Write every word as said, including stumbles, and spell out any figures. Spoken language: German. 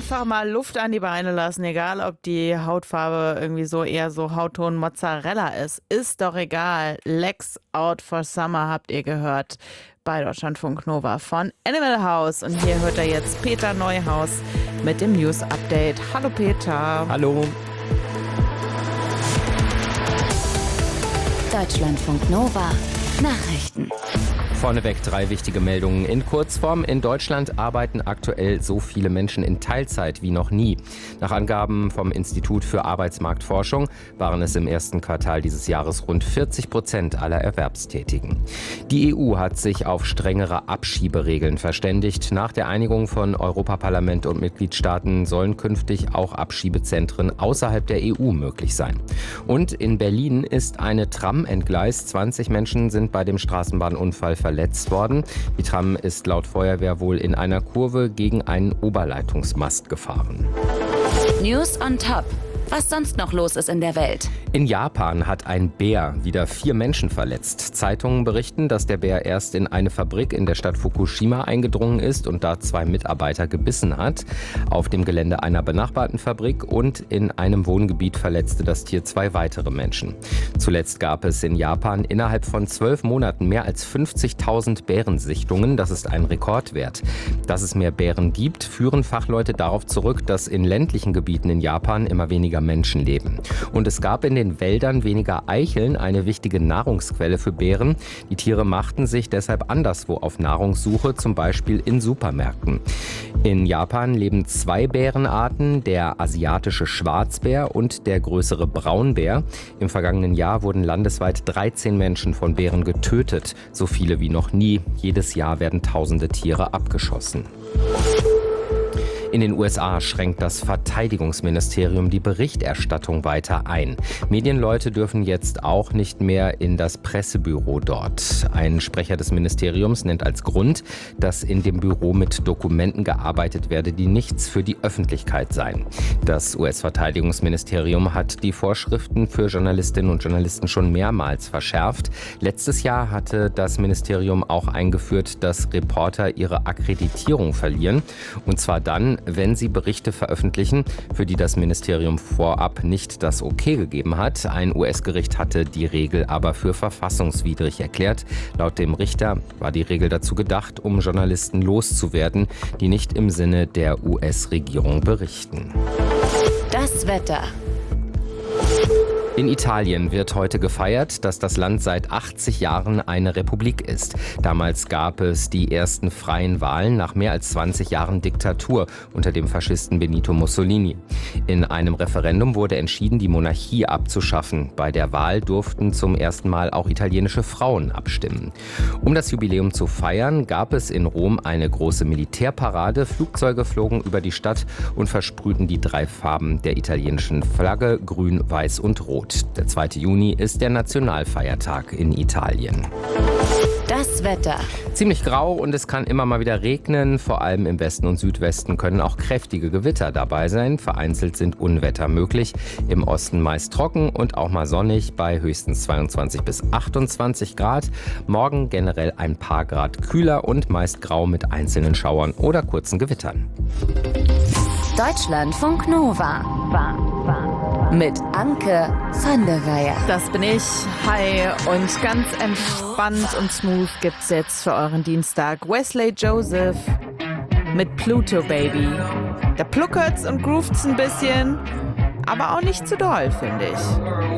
Einfach mal Luft an die Beine lassen, egal ob die Hautfarbe irgendwie so eher so Hautton Mozzarella ist. Ist doch egal. Legs Out for Summer habt ihr gehört bei Deutschlandfunk Nova von Animal House. Und hier hört er jetzt Peter Neuhaus mit dem News Update. Hallo Peter. Hallo. Deutschlandfunk Nova Nachrichten. Vorneweg drei wichtige Meldungen in Kurzform. In Deutschland arbeiten aktuell so viele Menschen in Teilzeit wie noch nie. Nach Angaben vom Institut für Arbeitsmarktforschung waren es im ersten Quartal dieses Jahres rund vierzig Prozent aller Erwerbstätigen. Die E U hat sich auf strengere Abschieberegeln verständigt. Nach der Einigung von Europaparlament und Mitgliedstaaten sollen künftig auch Abschiebezentren außerhalb der E U möglich sein. Und in Berlin ist eine Tram entgleist. zwanzig Menschen sind bei dem Straßenbahnunfall verletzt worden. Die Tram ist laut Feuerwehr wohl in einer Kurve gegen einen Oberleitungsmast gefahren. News on Top. Was sonst noch los ist in der Welt. In Japan hat ein Bär wieder vier Menschen verletzt. Zeitungen berichten, dass der Bär erst in eine Fabrik in der Stadt Fukushima eingedrungen ist und da zwei Mitarbeiter gebissen hat. Auf dem Gelände einer benachbarten Fabrik und in einem Wohngebiet verletzte das Tier zwei weitere Menschen. Zuletzt gab es in Japan innerhalb von zwölf Monaten mehr als fünfzigtausend Bärensichtungen. Das ist ein Rekordwert. Dass es mehr Bären gibt, führen Fachleute darauf zurück, dass in ländlichen Gebieten in Japan immer weniger Menschen leben. Und es gab in den Wäldern weniger Eicheln, eine wichtige Nahrungsquelle für Bären. Die Tiere machten sich deshalb anderswo auf Nahrungssuche, zum Beispiel in Supermärkten. In Japan leben zwei Bärenarten, der asiatische Schwarzbär und der größere Braunbär. Im vergangenen Jahr wurden landesweit dreizehn Menschen von Bären getötet, so viele wie noch nie. Jedes Jahr werden tausende Tiere abgeschossen. In den U S A schränkt das Verteidigungsministerium die Berichterstattung weiter ein. Medienleute dürfen jetzt auch nicht mehr in das Pressebüro dort. Ein Sprecher des Ministeriums nennt als Grund, dass in dem Büro mit Dokumenten gearbeitet werde, die nichts für die Öffentlichkeit seien. Das U S-Verteidigungsministerium hat die Vorschriften für Journalistinnen und Journalisten schon mehrmals verschärft. Letztes Jahr hatte das Ministerium auch eingeführt, dass Reporter ihre Akkreditierung verlieren. Und zwar dann, wenn sie Berichte veröffentlichen, für die das Ministerium vorab nicht das Okay gegeben hat. Ein U S-Gericht hatte die Regel aber für verfassungswidrig erklärt. Laut dem Richter war die Regel dazu gedacht, um Journalisten loszuwerden, die nicht im Sinne der U S-Regierung berichten. Das Wetter. In Italien wird heute gefeiert, dass das Land seit achtzig Jahren eine Republik ist. Damals gab es die ersten freien Wahlen nach mehr als zwanzig Jahren Diktatur unter dem Faschisten Benito Mussolini. In einem Referendum wurde entschieden, die Monarchie abzuschaffen. Bei der Wahl durften zum ersten Mal auch italienische Frauen abstimmen. Um das Jubiläum zu feiern, gab es in Rom eine große Militärparade. Flugzeuge flogen über die Stadt und versprühten die drei Farben der italienischen Flagge, grün, weiß und rot. Der zweite Juni ist der Nationalfeiertag in Italien. Das Wetter. Ziemlich grau und es kann immer mal wieder regnen. Vor allem im Westen und Südwesten können auch kräftige Gewitter dabei sein. Vereinzelt sind Unwetter möglich. Im Osten meist trocken und auch mal sonnig bei höchstens zweiundzwanzig bis achtundzwanzig Grad. Morgen generell ein paar Grad kühler und meist grau mit einzelnen Schauern oder kurzen Gewittern. Deutschlandfunk Nova. Mit Anke van der Weyer. Das bin ich. Hi. Und ganz entspannt und smooth gibt's jetzt für euren Dienstag Wesley Joseph mit Pluto Baby. Da pluckert's und groovet's ein bisschen, aber auch nicht zu doll, finde ich.